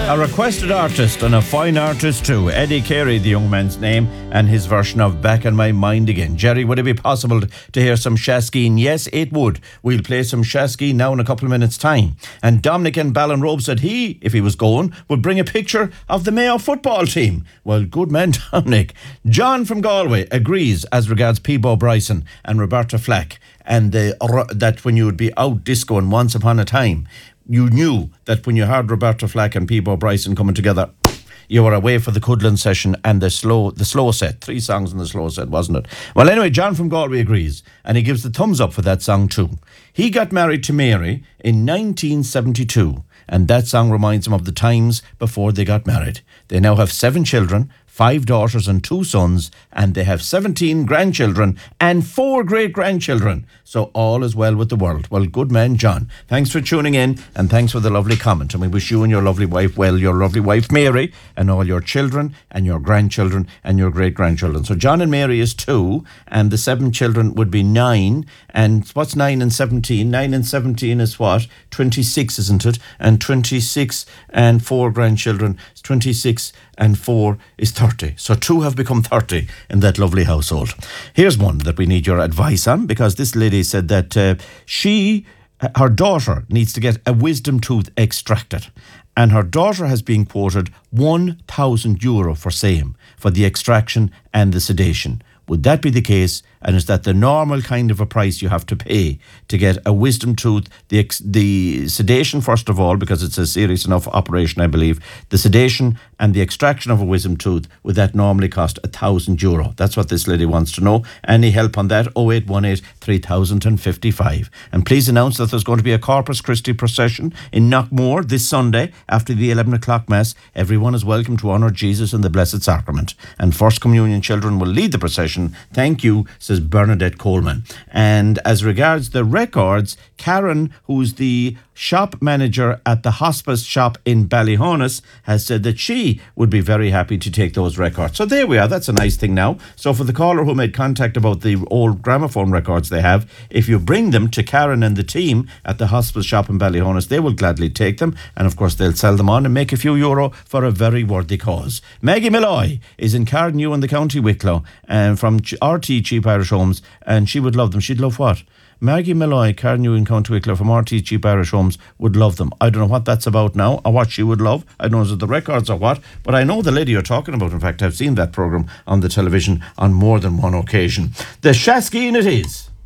A requested artist and a fine artist too. Eddie Carey, the young man's name, and his version of Back in My Mind Again. Jerry, would it be possible to hear some Shaskeen? Yes, it would. We'll play some Shaskeen now in a couple of minutes' time. And Dominic in Ballinrobe said he, if he was going, would bring a picture of the Mayo football team. Well, good man, Dominic. John from Galway agrees as regards Peebo Bryson and Roberta Flack, and that when you would be out discoing once upon a time, you knew that when you heard Roberta Flack and Peebo Bryson coming together, you were away for the Cudlin session and the slow set. 3 songs in the slow set, wasn't it? Well, anyway, John from Galway agrees, and he gives the thumbs up for that song too. He got married to Mary in 1972, and that song reminds him of the times before they got married. They now have 7 children, 5 daughters and 2 sons, and they have 17 grandchildren and 4 great-grandchildren. So all is well with the world. Well, good man, John. Thanks for tuning in, and thanks for the lovely comment. And we wish you and your lovely wife well, your lovely wife Mary, and all your children and your grandchildren and your great-grandchildren. So John and Mary is 2, and the 7 children would be 9. And what's 9 and 17? 9 and 17 is what? 26, isn't it? And 26 and 4 grandchildren, 26 and 4 is 30. So 2 have become 30 in that lovely household. Here's one that we need your advice on, because this lady said that her daughter needs to get a wisdom tooth extracted. And her daughter has been quoted €1,000 for same for the extraction and the sedation. Would that be the case? And is that the normal kind of a price you have to pay to get a wisdom tooth? The sedation, first of all, because it's a serious enough operation, I believe. The sedation and the extraction of a wisdom tooth, would that normally cost €1,000? That's what this lady wants to know. Any help on that? 0818 3055. And please announce that there's going to be a Corpus Christi procession in Knockmore this Sunday after the 11 o'clock Mass. Everyone is welcome to honour Jesus in the Blessed Sacrament. And First Communion children will lead the procession. Thank you, says Bernadette Coleman. And as regards the records, Karen, who's the shop manager at the hospice shop in Ballyhonus, has said that she would be very happy to take those records. So there we are. That's a nice thing now. So for the caller who made contact about the old gramophone records they have, if you bring them to Karen and the team at the hospice shop in Ballyhonus, they will gladly take them. And of course, they'll sell them on and make a few euro for a very worthy cause. Maggie Malloy is in Cardew in the County Wicklow, and from RT Cheap Irish Homes, and she would love them. She'd love what? Maggie Malloy, Cardew in County Wicklow from RT Cheap Irish Homes would love them. I don't know what that's about now or what she would love. I don't know is it the records or what, but I know the lady you're talking about. In fact, I've seen that programme on the television on more than one occasion. The Shaskeen it is.